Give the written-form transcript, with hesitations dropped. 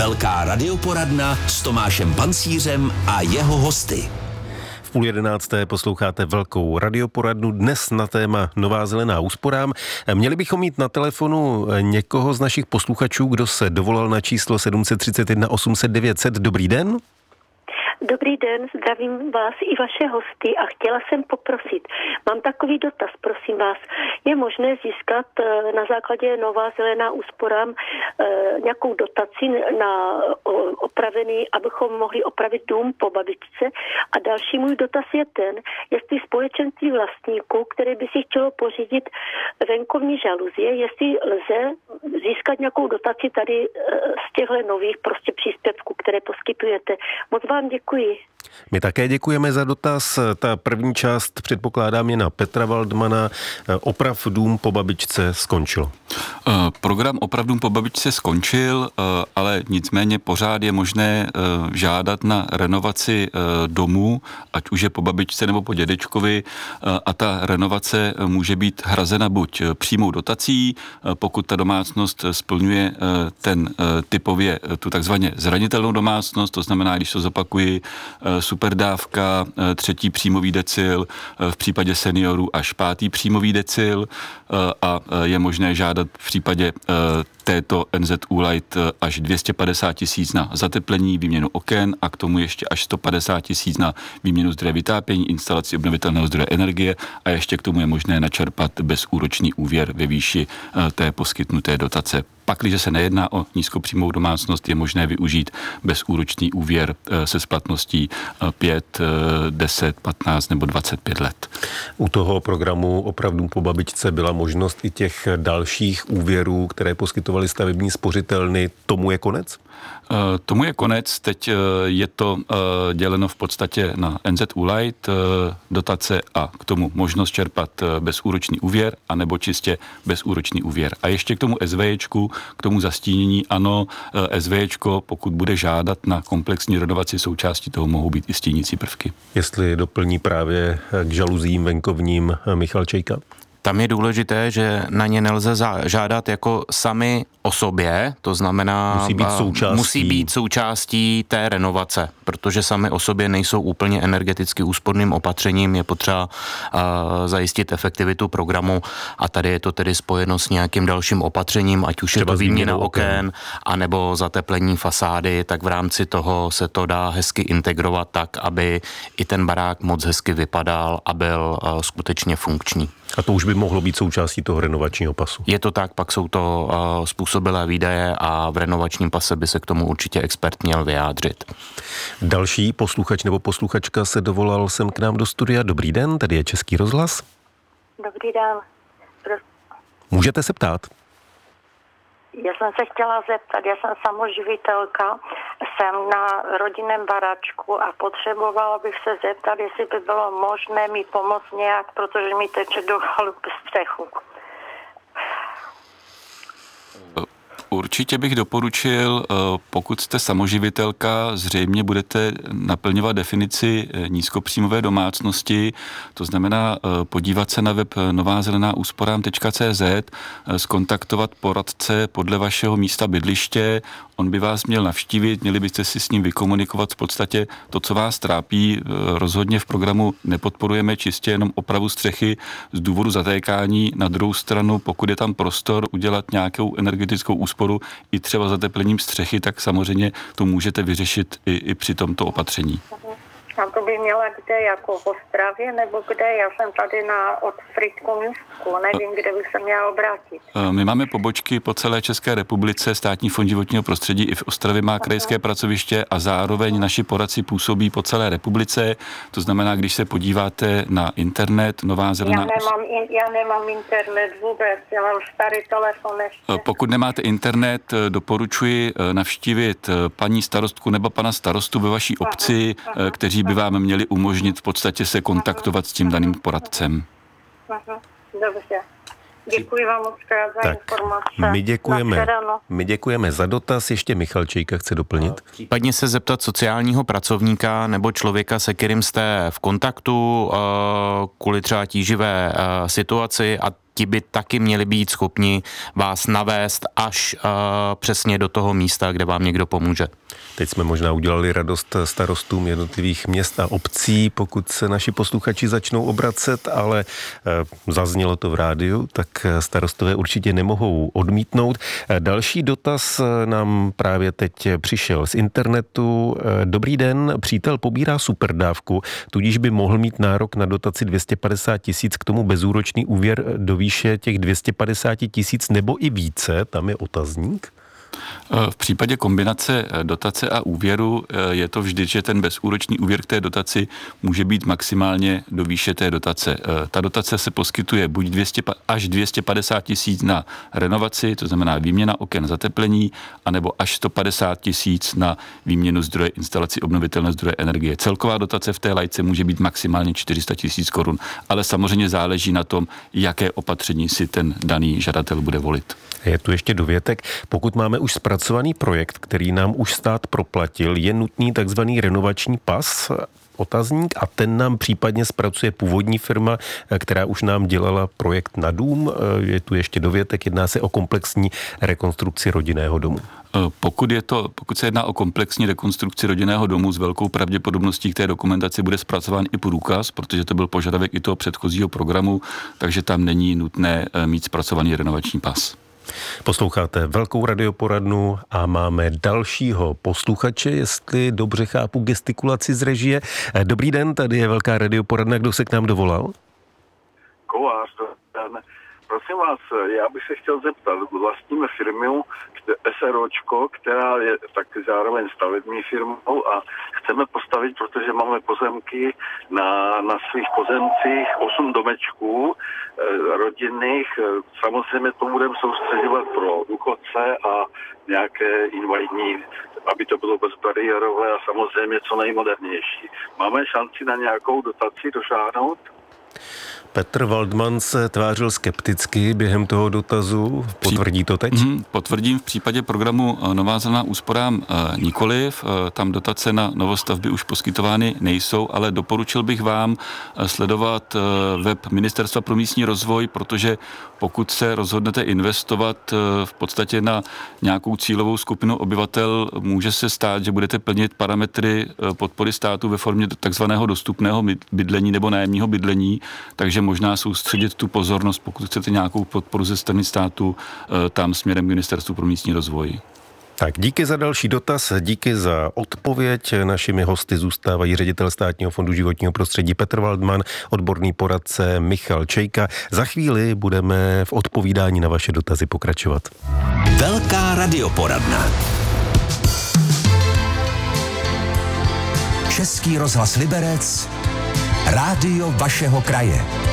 Velká radioporadna s Tomášem Pancířem a jeho hosty. V 10:30 posloucháte Velkou radioporadnu, dnes na téma Nová zelená úsporám. Měli bychom mít na telefonu někoho z našich posluchačů, kdo se dovolal na číslo 731 800 900. Dobrý den. Dobrý den, zdravím vás i vaše hosty a chtěla jsem poprosit. Mám takový dotaz, prosím vás. Je možné získat na základě Nová zelená úsporám nějakou dotaci na opravený, abychom mohli opravit dům po babičce? A další můj dotaz je ten, jestli společenství vlastníků, které by si chtělo pořídit venkovní žaluzie, jestli lze získat nějakou dotaci tady z těchto nových prostě příspěvků, které poskytujete. Moc vám děkuji. My také děkujeme za dotaz. Ta první část, předpokládám, je na Petra Waldmana. Oprav dům po babičce skončil. Program Oprav dům po babičce skončil, ale nicméně pořád je možné žádat na renovaci domu, ať už je po babičce nebo po dědečkovi, a ta renovace může být hrazena buď přímou dotací, pokud ta domácnost splňuje ten typově tu takzvaně zranitelnou domácnost, to znamená, když to zopakuji, superdávka, 3. příjmový decil, v případě seniorů až 5. příjmový decil, a je možné žádat v případě této NZÚ Light až 250 000 na zateplení, výměnu oken a k tomu ještě až 150 000 na výměnu zdroje vytápění, instalaci obnovitelného zdroje energie a ještě k tomu je možné načerpat bezúročný úvěr ve výši té poskytnuté dotace. Pakliže se nejedná o nízkopříjmovou domácnost, je možné využít bezúročný úvěr se splatností 5, 10, 15 nebo 25 let. U toho programu Opravdu po babičce byla možnost i těch dalších úvěrů, které poskytovaly stavební spořitelny. Tomu je konec? Tomu je konec. Teď je to děleno v podstatě na NZÚ Light, dotace a k tomu možnost čerpat bezúročný úvěr anebo čistě bezúročný úvěr. A ještě k tomu SVJčku, k tomu zastínění, ano, SVJčko, pokud bude žádat na komplexní renovaci, součástí toho mohou být i stínící prvky. Jestli doplní právě k žaluzím venkovním Michal Čejka? Tam je důležité, že na ně nelze žádat jako sami o sobě, to znamená, musí být součástí té renovace, protože sami o sobě nejsou úplně energeticky úsporným opatřením, je potřeba zajistit efektivitu programu a tady je to tedy spojeno s nějakým dalším opatřením, ať už třeba je to výměna oken, anebo zateplení fasády, tak v rámci toho se to dá hezky integrovat tak, aby i ten barák moc hezky vypadal a byl skutečně funkční. A to už by mohlo být součástí toho renovačního pasu. Je to tak, pak jsou to způsobilé výdaje a v renovačním pase by se k tomu určitě expert měl vyjádřit. Další posluchač nebo posluchačka se dovolal sem k nám do studia. Dobrý den, tady je Český rozhlas. Dobrý den. Můžete se ptát. Já jsem se chtěla zeptat, já jsem samoživitelka, jsem na rodinném baráčku a potřebovala bych se zeptat, jestli by bylo možné mi pomoct nějak, protože mi teče do chalup střechu. Určitě bych doporučil, pokud jste samoživitelka, zřejmě budete naplňovat definici nízkopříjmové domácnosti, to znamená podívat se na web novazelenaúsporám.cz, skontaktovat poradce podle vašeho místa bydliště, on by vás měl navštívit, měli byste si s ním vykomunikovat v podstatě to, co vás trápí. Rozhodně v programu nepodporujeme čistě jenom opravu střechy z důvodu zatékání. Na druhou stranu, pokud je tam prostor udělat nějakou energetickou úsporu i třeba zateplením střechy, tak samozřejmě to můžete vyřešit i při tomto opatření. A to by měla kde, jako v Ostravě, nebo kde? Já jsem tady od Frýdku Městku, nevím, kde bych se měla obrátit. My máme pobočky po celé České republice, Státní fond životního prostředí i v Ostravě má krajské pracoviště a zároveň naši poradci působí po celé republice. To znamená, když se podíváte na internet, Nová zelená... Já nemám internet vůbec, já mám starý telefon ještě. Pokud nemáte internet, doporučuji navštívit paní starostku nebo pana starostu ve vaší obci, kteří by vám měli umožnit v podstatě se kontaktovat s tím daným poradcem. Dobře. Děkuji vám moc za informace. My děkujeme za dotaz. Ještě Michal Čejka chce doplnit. Případně se zeptat sociálního pracovníka nebo člověka, se kterým jste v kontaktu kvůli třeba tíživé situaci a ti by taky měli být schopni vás navést až přesně do toho místa, kde vám někdo pomůže. Teď jsme možná udělali radost starostům jednotlivých měst a obcí, pokud se naši posluchači začnou obracet, ale zaznělo to v rádiu, tak starostové určitě nemohou odmítnout. Další dotaz nám právě teď přišel z internetu. Dobrý den, přítel pobírá superdávku, tudíž by mohl mít nárok na dotaci 250 000, k tomu bezúročný úvěr do výše těch 250 000 nebo i více, tam je otazník. V případě kombinace dotace a úvěru je to vždy, že ten bezúročný úvěr k té dotaci může být maximálně do výše té dotace. Ta dotace se poskytuje buď 200 až 250 000 na renovaci, to znamená výměna oken, zateplení, anebo až 150 000 na výměnu zdroje, instalaci obnovitelné zdroje energie. Celková dotace v té lajce může být maximálně 400 000 korun, ale samozřejmě záleží na tom, jaké opatření si ten daný žadatel bude volit. Je tu ještě dovětek. Pokud máme už zpracovaný projekt, který nám už stát proplatil, je nutný takzvaný renovační pas, otazník, a ten nám případně zpracuje původní firma, která už nám dělala projekt na dům. Je tu ještě dovětek, jedná se o komplexní rekonstrukci rodinného domu. Pokud se jedná o komplexní rekonstrukci rodinného domu, s velkou pravděpodobností k té dokumentaci bude zpracován i průkaz, protože to byl požadavek i toho předchozího programu, takže tam není nutné mít zpracovaný renovační pas. Posloucháte Velkou radioporadnu a máme dalšího posluchače, jestli dobře chápu gestikulaci z režie. Dobrý den, tady je Velká radioporadna, kdo se k nám dovolal? Kovář, prosím vás, já bych se chtěl zeptat, vlastníme firmu SROčko, která je taky zároveň stavební firmou a chceme postavit, protože máme pozemky na svých pozemcích 8 domečků rodinných. Samozřejmě to budeme soustředovat pro důchodce a nějaké invalidní, aby to bylo bezbariérové a samozřejmě co nejmodernější. Máme šanci na nějakou dotaci dosáhnout? Petr Waldman se tvářil skepticky během toho dotazu. Potvrdí to teď? Potvrdím, v případě programu Nová zelená úsporám nikoliv. Tam dotace na novostavby už poskytovány nejsou, ale doporučil bych vám sledovat web Ministerstva pro místní rozvoj, protože pokud se rozhodnete investovat v podstatě na nějakou cílovou skupinu obyvatel, může se stát, že budete plnit parametry podpory státu ve formě takzvaného dostupného bydlení nebo nájemního bydlení, takže možná soustředit tu pozornost, pokud chcete nějakou podporu ze strany státu, tam směrem k Ministerstvu pro místní rozvoj. Tak díky za další dotaz, díky za odpověď. Našimi hosty zůstávají ředitel Státního fondu životního prostředí Petr Waldman, odborný poradce Michal Čejka. Za chvíli budeme v odpovídání na vaše dotazy pokračovat. Velká radioporadna. Český rozhlas Liberec, rádio vašeho kraje.